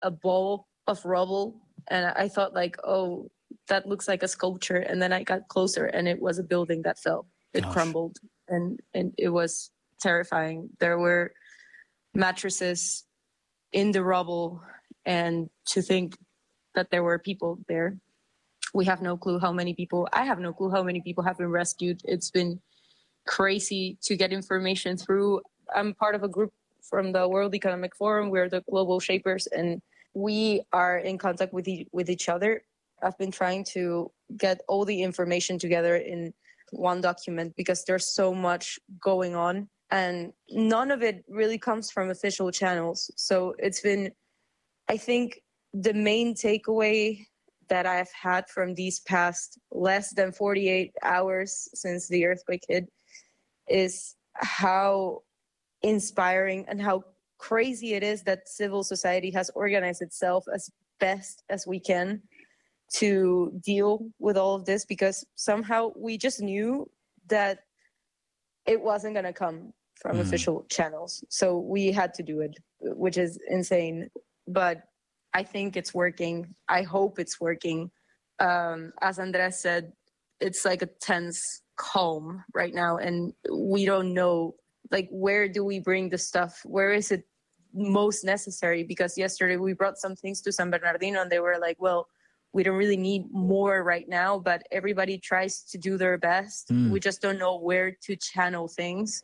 a ball of rubble, and I thought like, oh, that looks like a sculpture. And then I got closer, and it was a building that fell. It crumbled, and it was terrifying. There were mattresses in the rubble, and to think that there were people there. We have no clue how many people. I have no clue how many people have been rescued. It's been crazy to get information through. I'm part of a group from the World Economic Forum. We're the global shapers, and we are in contact with each other. I've been trying to get all the information together in one document because there's so much going on, and none of it really comes from official channels. So it's been, I think, the main takeaway that I've had from these past less than 48 hours since the earthquake hit is how inspiring and how crazy it is that civil society has organized itself as best as we can to deal with all of this, because somehow we just knew that it wasn't going to come from official channels. So we had to do it, which is insane. But I think it's working. I hope it's working. As Andres said, it's like a tense calm right now, and we don't know, like, where do we bring the stuff? Where is it most necessary? Because yesterday we brought some things to San Bernardino, and they were like, well, we don't really need more right now, but everybody tries to do their best. We just don't know where to channel things.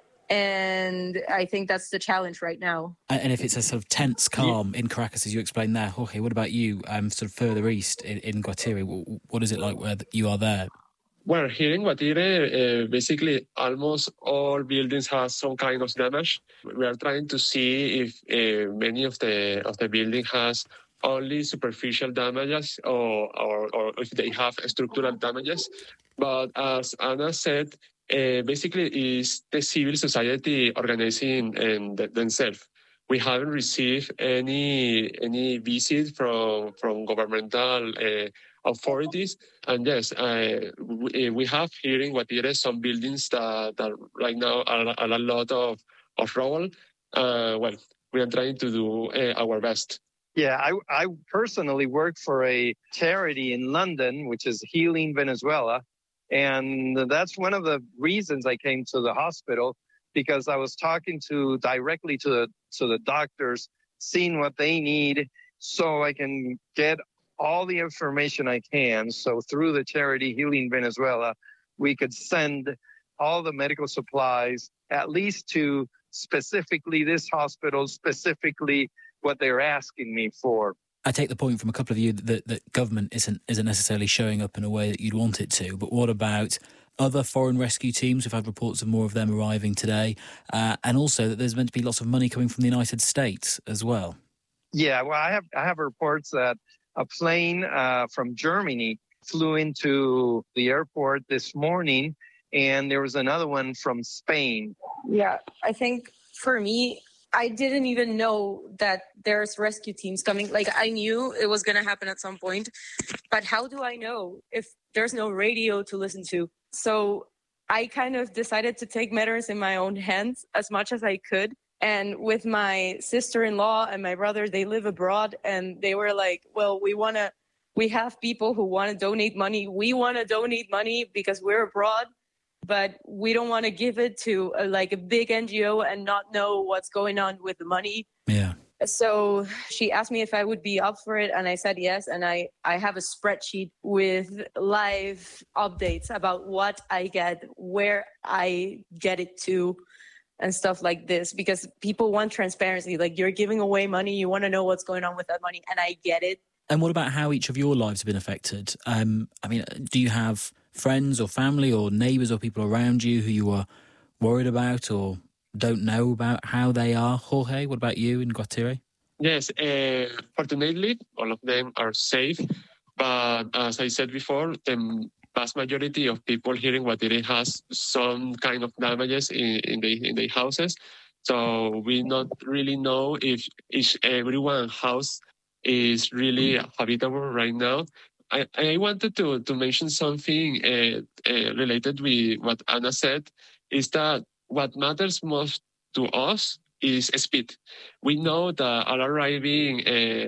And I think that's the challenge right now. And if it's a sort of tense calm in Caracas, as you explained there, Jorge, what about you, sort of further east in Guatire? What is it like where you are there? Well, here in Guatire, basically almost all buildings have some kind of damage. We are trying to see if many of the building has only superficial damages or if they have structural damages. But as Anna said, basically is the civil society organizing themselves. We haven't received any visit from governmental authorities. And yes, we have here in Guatire some buildings that right now are a lot of rubble. Well, we are trying to do our best. Yeah, I personally work for a charity in London, which is Healing Venezuela. And that's one of the reasons I came to the hospital, because I was talking directly to the doctors, seeing what they need so I can get all the information I can. So through the charity Healing Venezuela, we could send all the medical supplies, at least to specifically this hospital, specifically what they're asking me for. I take the point from a couple of you that government isn't necessarily showing up in a way that you'd want it to. But what about other foreign rescue teams? We've had reports of more of them arriving today. And also that there's meant to be lots of money coming from the United States as well. Yeah, well, I have reports that a plane from Germany flew into the airport this morning, and there was another one from Spain. Yeah, I think for me, I didn't even know that there's rescue teams coming. Like, I knew it was going to happen at some point, but how do I know if there's no radio to listen to? So I kind of decided to take matters in my own hands as much as I could. And with my sister-in-law and my brother, they live abroad, and they were like, well, we have people who want to donate money. We want to donate money because we're abroad, but we don't want to give it to a big NGO and not know what's going on with the money. Yeah. So she asked me if I would be up for it, and I said yes. And I have a spreadsheet with live updates about what I get, where I get it to, and stuff like this, because people want transparency. Like, you're giving away money, you want to know what's going on with that money, and I get it. And what about how each of your lives have been affected? I mean, do you have friends or family or neighbours or people around you who you are worried about or don't know about how they are? Jorge, what about you in Guatire? Yes, fortunately, all of them are safe. But as I said before, the vast majority of people here in Guatire has some kind of damages in the houses. So we not really know if everyone's house is really habitable right now. I wanted to mention something related with what Anna said, is that what matters most to us is speed. We know that arriving